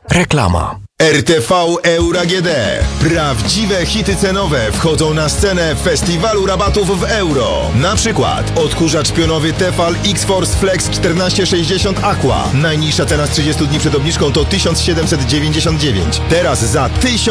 Reklama. RTV Euro AGD. Prawdziwe hity cenowe wchodzą na scenę festiwalu rabatów w euro. Na przykład odkurzacz pionowy Tefal X-Force Flex 1460 Aqua. Najniższa cena z 30 dni przed obniżką to 1799. Teraz za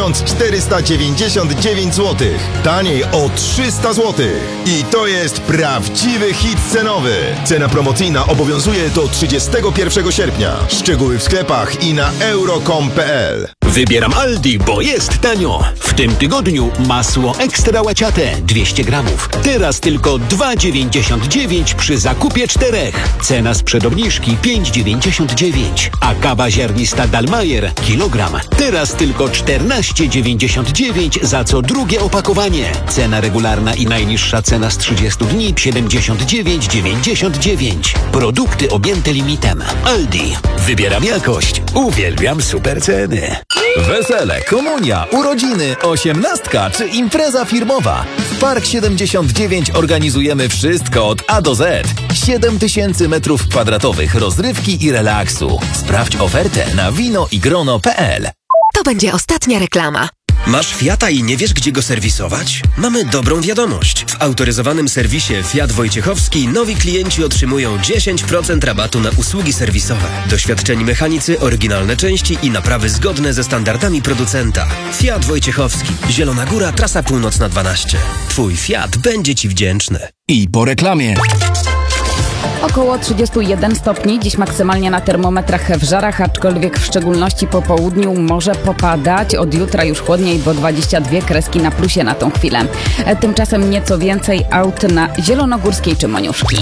1499 zł. Taniej o 300 zł. I to jest prawdziwy hit cenowy. Cena promocyjna obowiązuje do 31 sierpnia. Szczegóły w sklepach i na euro.com.pl. Wybieram Aldi, bo jest tanio. W tym tygodniu masło ekstra łaciate 200 gramów. Teraz tylko 2,99 przy zakupie 4. Cena sprzed obniżki 5,99. A kawa ziarnista Dalmajer kilogram. Teraz tylko 14,99 za co drugie opakowanie. Cena regularna i najniższa cena z 30 dni 79,99. Produkty objęte limitem. Aldi. Wybieram jakość. Uwielbiam super ceny. Wesele, komunia, urodziny, 18 czy impreza firmowa. W Park 79 organizujemy wszystko od A do Z. 7000 m2 rozrywki i relaksu. Sprawdź ofertę na winoigrono.pl. To będzie ostatnia reklama. Masz Fiata i nie wiesz, gdzie go serwisować? Mamy dobrą wiadomość. W autoryzowanym serwisie Fiat Wojciechowski nowi klienci otrzymują 10% rabatu na usługi serwisowe. Doświadczeni mechanicy, oryginalne części i naprawy zgodne ze standardami producenta. Fiat Wojciechowski. Zielona Góra, trasa północna 12. Twój Fiat będzie Ci wdzięczny. I po reklamie. Około 31 stopni, dziś maksymalnie na termometrach w Żarach, aczkolwiek w szczególności po południu może popadać. Od jutra już chłodniej, bo 22 kreski na plusie na tą chwilę. Tymczasem nieco więcej aut na Zielonogórskiej czy Moniuszki.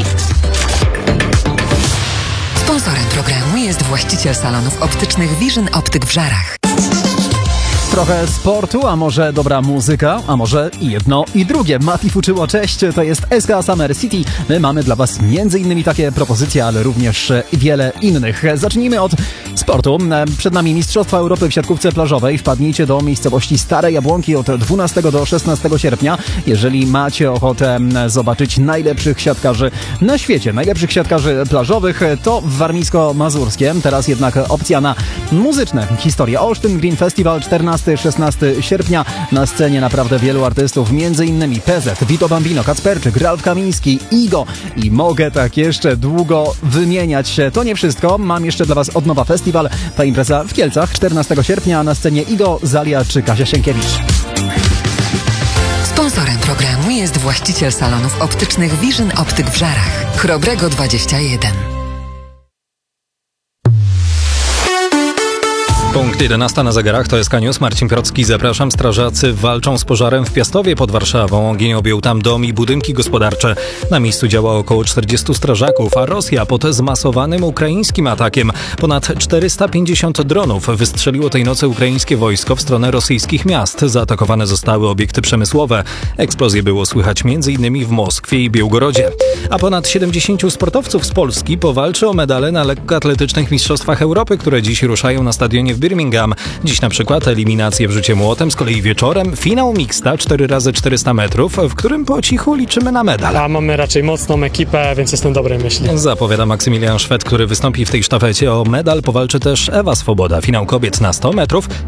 Sponsorem programu jest właściciel salonów optycznych Vision Optyk w Żarach. Trochę sportu, a może dobra muzyka, a może i jedno i drugie. Mati Fuczyło, cześć, to jest SK Summer City. My mamy dla Was m.in. takie propozycje, ale również wiele innych. Zacznijmy od sportu. Przed nami Mistrzostwa Europy w siatkówce plażowej. Wpadnijcie do miejscowości Stare Jabłonki od 12 do 16 sierpnia. Jeżeli macie ochotę zobaczyć najlepszych siatkarzy na świecie, najlepszych siatkarzy plażowych, to warmińsko-mazurskie. Teraz jednak opcja na muzyczne historie. Olsztyn Green Festival 14-16 sierpnia. Na scenie naprawdę wielu artystów, m.in. PZ, Vito Bambino, Kacperczyk, Ralf Kamiński, Igo i mogę tak jeszcze długo wymieniać. To nie wszystko. Mam jeszcze dla Was od nowa festiwal. Ta impreza w Kielcach 14 sierpnia. Na scenie Igo, Zalia czy Kasia Sienkiewicz. Sponsorem programu jest właściciel salonów optycznych Vision Optyk w Żarach. Chrobrego 21. Punkt 11 na zegarach, to jest K-News. Marcin Procki, zapraszam. Strażacy walczą z pożarem w Piastowie pod Warszawą. Ogień objął tam dom i budynki gospodarcze. Na miejscu działa około 40 strażaków, a Rosja pod zmasowanym ukraińskim atakiem. Ponad 450 dronów wystrzeliło tej nocy ukraińskie wojsko w stronę rosyjskich miast. Zaatakowane zostały obiekty przemysłowe. Eksplozje było słychać m.in. w Moskwie i Białgorodzie. A ponad 70 sportowców z Polski powalczy o medale na lekkoatletycznych Mistrzostwach Europy, które dziś ruszają na stadionie w Birmingham. Dziś na przykład eliminacje w rzucie młotem, z kolei wieczorem finał mixta 4x400 metrów, w którym po cichu liczymy na medal. A mamy raczej mocną ekipę, więc jestem dobrej myśli. Zapowiada Maksymilian Szwed, który wystąpi w tej sztafecie. O medal powalczy też Ewa Swoboda. Finał kobiet na 100 metrów